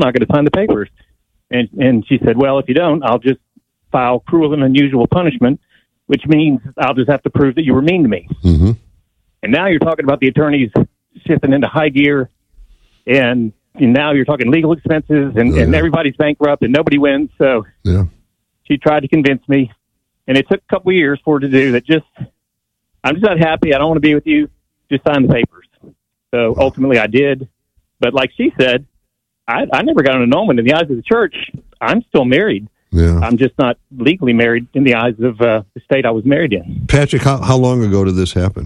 not going to sign the papers. And she said, well, if you don't, I'll just file cruel and unusual punishment, which means I'll just have to prove that you were mean to me. Mm-hmm. And now you're talking about the attorneys shifting into high gear, and now you're talking legal expenses, and everybody's bankrupt, and nobody wins. So she tried to convince me, and it took a couple of years for her to do that. I'm just not happy. I don't want to be with you. Just sign the papers. So ultimately I did. But like she said, I never got an annulment in the eyes of the church. I'm still married. Yeah. I'm just not legally married in the eyes of the state I was married in. Patrick, how long ago did this happen?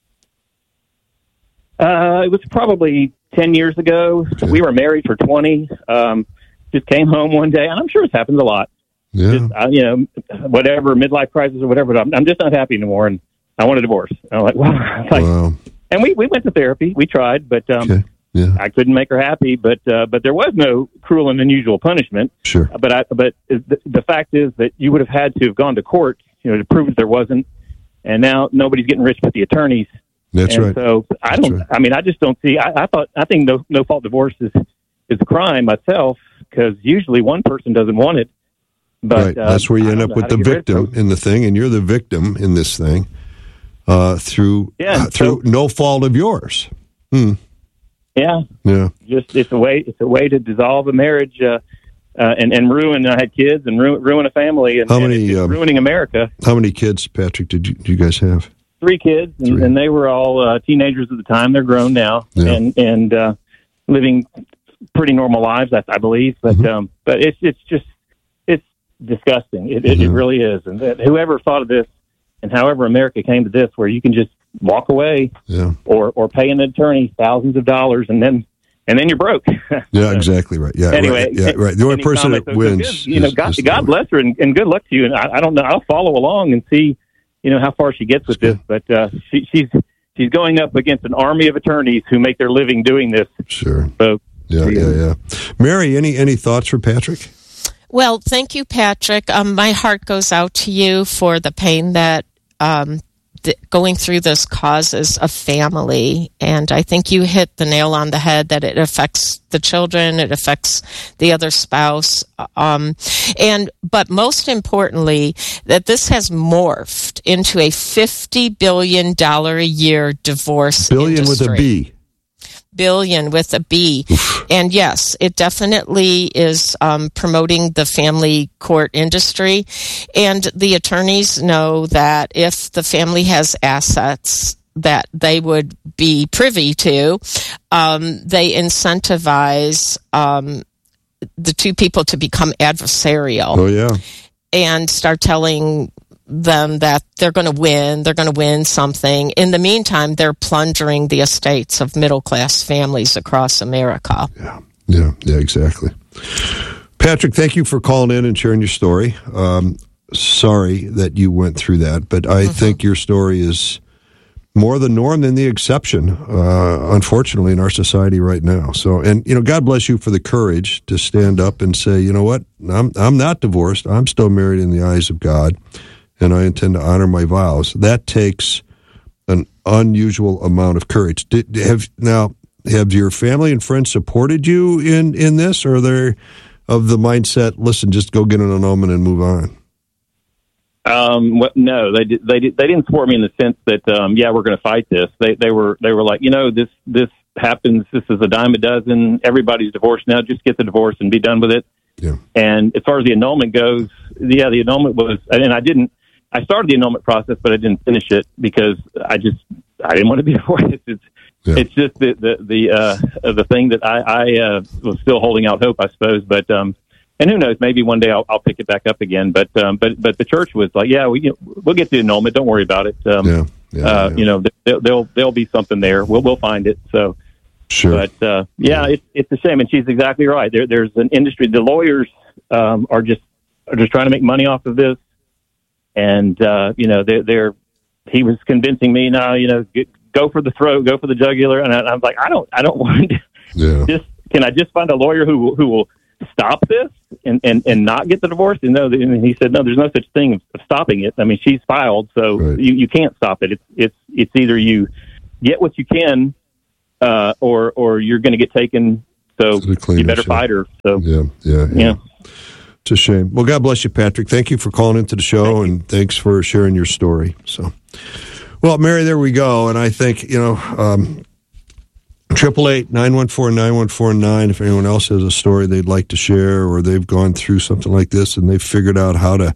It was probably 10 years ago. Okay. We were married for 20. Just came home one day, and I'm sure this happens a lot. Yeah. Just, whatever, midlife crisis or whatever, but I'm just not happy anymore, and I want a divorce. And I'm like, wow. Wow. And we went to therapy. We tried, but Okay. Yeah. I couldn't make her happy. But there was no cruel and unusual punishment. Sure. But the fact is that you would have had to have gone to court, to prove that there wasn't. And now nobody's getting rich but the attorneys. That's right. So I just don't see. I think no fault divorce is a crime myself, because usually one person doesn't want it. But right. That's where you end up with the victim in the thing, and you're the victim in this thing through no fault of yours. Yeah. Just it's a way to dissolve a marriage and ruin. I had kids and ruin a family, and it's ruining America. How many kids, Patrick, did you guys have? 3 kids, and they were all teenagers at the time. They're grown now, and living pretty normal lives, I believe. But it's disgusting. It really is. And whoever thought of this, and however America came to this, where you can just walk away, or pay an attorney thousands of dollars, and then you're broke. Yeah, exactly right. Yeah. Anyway, right. Yeah, right. The only person that wins. God bless her, and good luck to you. And I don't know. I'll follow along and see, how far she gets with this. But she's going up against an army of attorneys who make their living doing this. Sure. So yeah. Mary, any thoughts for Patrick? Well, thank you, Patrick. My heart goes out to you for the pain that going through this causes a family. And I think you hit the nail on the head that it affects the children, it affects the other spouse. But most importantly, that this has morphed into a $50 billion a year divorce industry. With a B. Billion with a B. And yes, it definitely is promoting the family court industry. And the attorneys know that if the family has assets that they would be privy to, they incentivize the two people to become adversarial. Oh, yeah. And start telling them that they're going to win something. In the meantime, they're plundering the estates of middle-class families across America. Yeah, exactly. Patrick, thank you for calling in and sharing your story. Sorry that you went through that, but I think your story is more the norm than the exception, unfortunately, in our society right now. So, and God bless you for the courage to stand up and say, you know what, I'm not divorced. I'm still married in the eyes of God, and I intend to honor my vows. That takes an unusual amount of courage. Have your family and friends supported you in this, or are they of the mindset, listen, just go get an annulment and move on? No, they didn't support me in the sense that we're going to fight this. They were like, this happens. This is a dime a dozen. Everybody's divorced now. Just get the divorce and be done with it. Yeah. And as far as the annulment goes, the annulment was, and I started the annulment process, but I didn't finish it because I didn't want to be divorced. It's just the thing that I was still holding out hope, I suppose. But and who knows? Maybe one day I'll pick it back up again. But the church was like, we'll get the annulment. Don't worry about it. There'll be something there. We'll find it. So. Sure. But it's a shame, and she's exactly right. There's an industry. The lawyers are just trying to make money off of this, and he was convincing me now. Go for the throat, go for the jugular, and I'm like, I don't want to. Yeah. Can I just find a lawyer who will stop this and not get the divorce? And he said, no, there's no such thing of stopping it. I mean, she's filed, so right. you can't stop it. It's either you get what you can. Or you're going to get taken So you better fight her. So yeah. It's a shame. Well, God bless you, Patrick. Thank you for calling into the show, and thanks for sharing your story. So, well, Mary, there we go. And I think, 888-914-9149, if anyone else has a story they'd like to share, or they've gone through something like this and they've figured out how to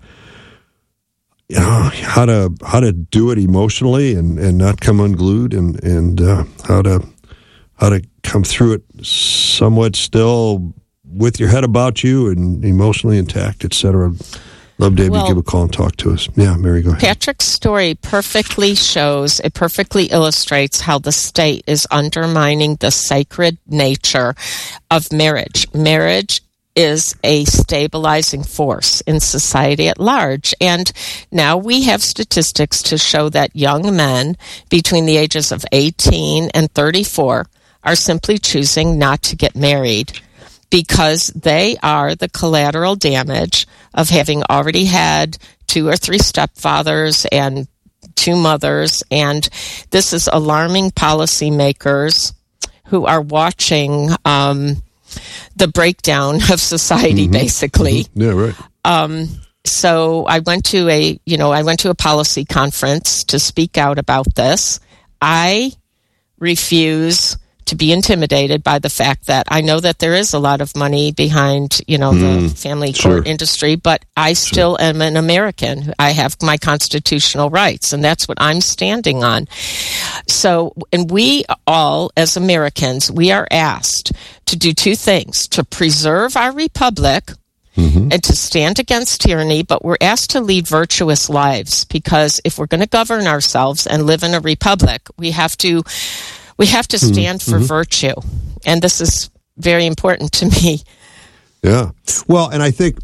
do it emotionally and not come unglued, and how to come through it somewhat still with your head about you and emotionally intact, etc. Love David, give a call and talk to us. Yeah, Mary, go ahead. Patrick's story perfectly illustrates how the state is undermining the sacred nature of marriage. Marriage is a stabilizing force in society at large. And now we have statistics to show that young men between the ages of 18 and 34 are simply choosing not to get married, because they are the collateral damage of having already had 2 or 3 stepfathers and 2 mothers. And this is alarming policymakers who are watching the breakdown of society, basically. Mm-hmm. Yeah, right. So I went to a policy conference to speak out about this. I refuse to be intimidated by the fact that I know that there is a lot of money behind, the family court industry, but I still am an American. I have my constitutional rights, and that's what I'm standing on. So, and we all, as Americans, we are asked to do 2 things: to preserve our republic and to stand against tyranny, but we're asked to lead virtuous lives, because if we're going to govern ourselves and live in a republic, we have to stand for virtue, and this is very important to me. Yeah, well, and I think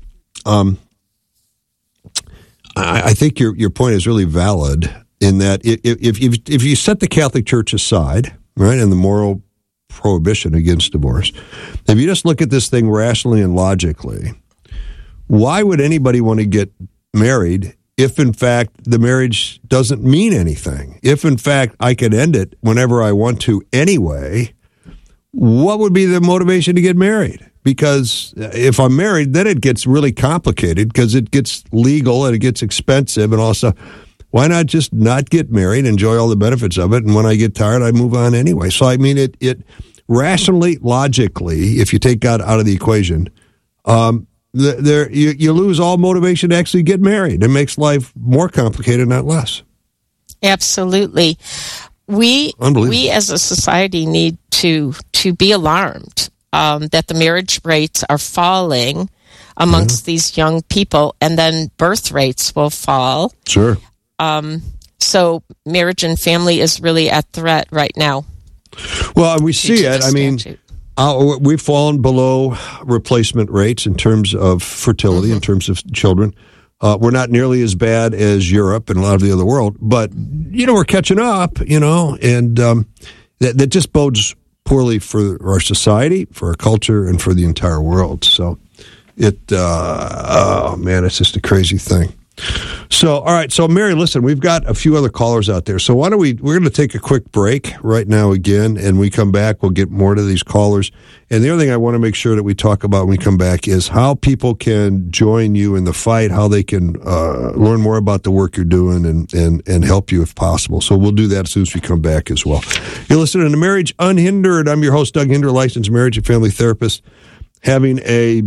I think your point is really valid in that if you set the Catholic Church aside, right, and the moral prohibition against divorce, if you just look at this thing rationally and logically, why would anybody want to get married if, in fact, the marriage doesn't mean anything? If, in fact, I could end it whenever I want to anyway, what would be the motivation to get married? Because if I'm married, then it gets really complicated, because it gets legal and it gets expensive and also, why not just not get married, enjoy all the benefits of it, and when I get tired, I move on anyway? So, I mean, it rationally, logically, if you take God out of the equation, you lose all motivation to actually get married. It makes life more complicated, not less. Absolutely. We as a society need to be alarmed that the marriage rates are falling amongst these young people, and then birth rates will fall. Sure. So marriage and family is really at threat right now. Well, and we see it. I mean, we've fallen below replacement rates in terms of fertility, in terms of children. We're not nearly as bad as Europe and a lot of the other world, but, we're catching up, and that just bodes poorly for our society, for our culture, and for the entire world. So it's just a crazy thing. So, all right. So, Mary, listen, we've got a few other callers out there. So why don't we're going to take a quick break right now again, and we come back, we'll get more to these callers. And the other thing I want to make sure that we talk about when we come back is how people can join you in the fight, how they can learn more about the work you're doing and help you if possible. So we'll do that as soon as we come back as well. You're listening to Marriage Unhindered. I'm your host, Doug Hinder, licensed marriage and family therapist, having a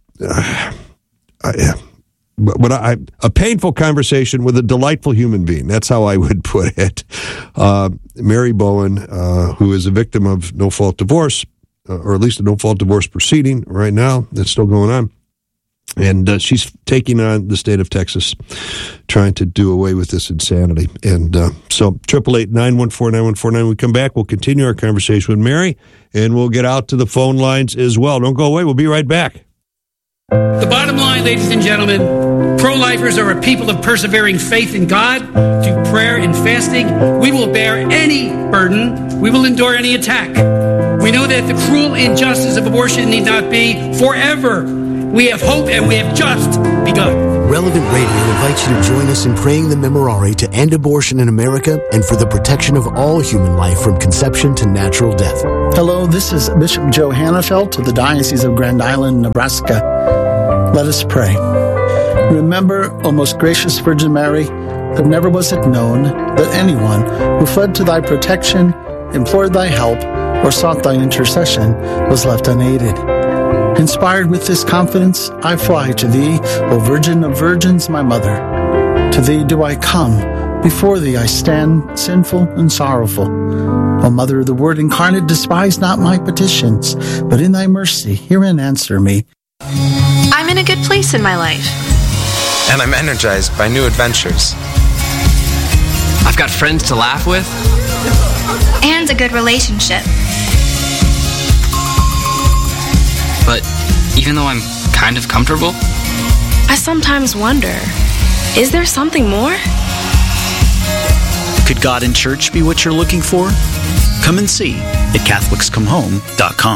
painful conversation with a delightful human being. That's how I would put it. Mary Bowen, who is a victim of no-fault divorce, or at least a no-fault divorce proceeding right now that's still going on. And she's taking on the state of Texas, trying to do away with this insanity. And so 888-914-9149. We come back, we'll continue our conversation with Mary, and we'll get out to the phone lines as well. Don't go away. We'll be right back. The bottom line, ladies and gentlemen, pro-lifers are a people of persevering faith in God, through prayer and fasting. We will bear any burden. We will endure any attack. We know that the cruel injustice of abortion need not be forever. We have hope, and we have just begun. Relevant Radio invites you to join us in praying the Memorare to end abortion in America and for the protection of all human life from conception to natural death. Hello, this is Bishop Joe Hannafelt of the Diocese of Grand Island, Nebraska. Let us pray. Remember, O most gracious Virgin Mary, that never was it known that anyone who fled to thy protection, implored thy help, or sought thy intercession was left unaided. Inspired with this confidence, I fly to thee, O Virgin of Virgins, my mother. To thee do I come, before thee I stand, sinful and sorrowful. O Mother of the Word incarnate, despise not my petitions, but in thy mercy hear and answer me. I'm in a good place in my life. And I'm energized by new adventures. I've got friends to laugh with. And a good relationship. But even though I'm kind of comfortable, I sometimes wonder, is there something more? Could God and church be what you're looking for? Come and see at CatholicsComeHome.com.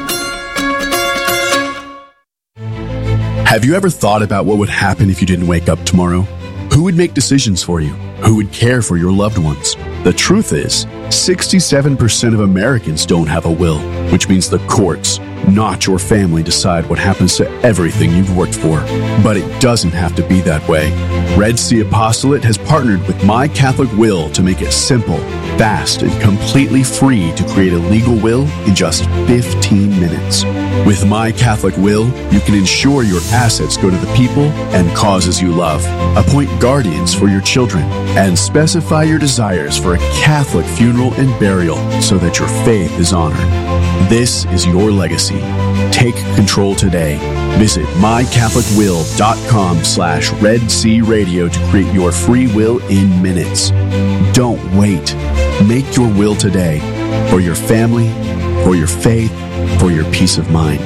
Have you ever thought about what would happen if you didn't wake up tomorrow? Who would make decisions for you? Who would care for your loved ones? The truth is, 67% of Americans don't have a will, which means the courts, not your family, decide what happens to everything you've worked for. But it doesn't have to be that way. Red Sea Apostolate has partnered with My Catholic Will to make it simple, fast, and completely free to create a legal will in just 15 minutes. With My Catholic Will, you can ensure your assets go to the people and causes you love, appoint guardians for your children, and specify your desires for a Catholic funeral and burial so that your faith is honored. This is your legacy. Take control today. Visit mycatholicwill.com/Red Sea Radio to create your free will in minutes. Don't wait. Make your will today for your family, for your faith, for your peace of mind.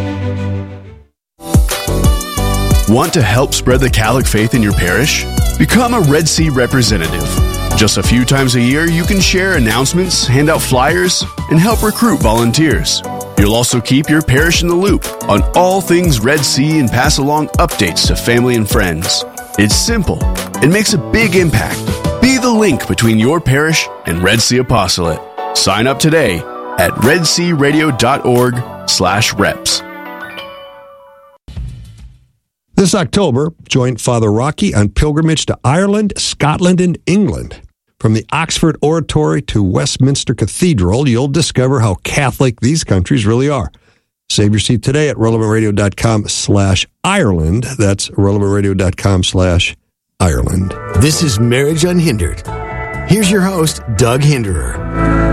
Want to help spread the Catholic faith in your parish? Become a Red Sea representative. Just a few times a year, you can share announcements, hand out flyers, and help recruit volunteers. You'll also keep your parish in the loop on all things Red Sea and pass along updates to family and friends. It's simple. It makes a big impact. Be the link between your parish and Red Sea Apostolate. Sign up today at redsearadio.org/reps. This October, join Father Rocky on pilgrimage to Ireland, Scotland, and England. From the Oxford Oratory to Westminster Cathedral, you'll discover how Catholic these countries really are. Save your seat today at relevantradio.com/Ireland. That's relevantradio.com/Ireland. This is Marriage Unhindered. Here's your host, Doug Hinderer.